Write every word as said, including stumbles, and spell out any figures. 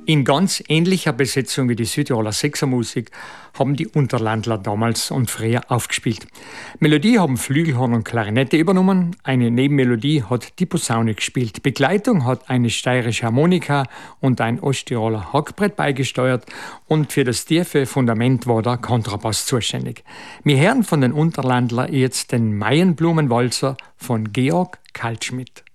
In ganz ähnlicher Besetzung wie die Südtiroler Sechsermusik haben die Unterlandler damals und früher aufgespielt. Melodie haben Flügelhorn und Klarinette übernommen, eine Nebenmelodie hat die Posaune gespielt, Begleitung hat eine steirische Harmonika und ein Osttiroler Hackbrett beigesteuert und für das tiefe Fundament war der Kontrabass zuständig. Wir hören von den Unterlandler jetzt den Maienblumenwalzer von Georg Kaltschmidt.